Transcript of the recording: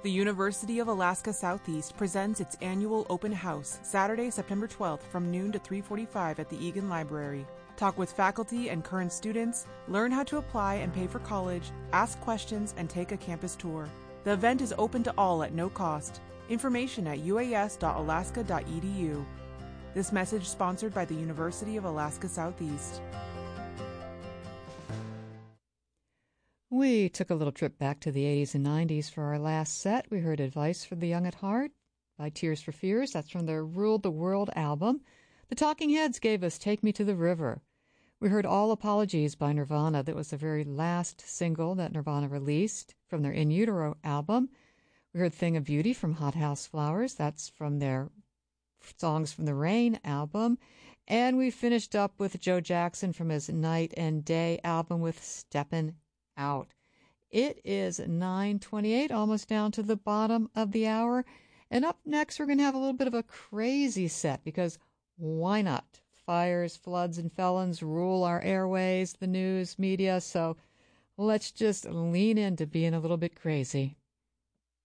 The University of Alaska Southeast presents its annual open house, Saturday, September 12th from noon to 3:45 at the Egan Library. Talk with faculty and current students, learn how to apply and pay for college, ask questions, and take a campus tour. The event is open to all at no cost. Information at uas.alaska.edu. This message sponsored by the University of Alaska Southeast. We took a little trip back to the 80s and 90s for our last set. We heard Advice for the Young at Heart by Tears for Fears. That's from their Ruled the World album. The Talking Heads gave us Take Me to the River. We heard All Apologies by Nirvana. That was the very last single that Nirvana released from their In Utero album. We heard Thing of Beauty from Hot House Flowers. That's from their Songs from the Rain album. And we finished up with Joe Jackson from his Night and Day album with Steppin' Out. It is 9:28, almost down to the bottom of the hour. And up next, we're going to have a little bit of a crazy set because why not? Fires, floods, and felons rule our airways, the news, media. So let's just lean into being a little bit crazy.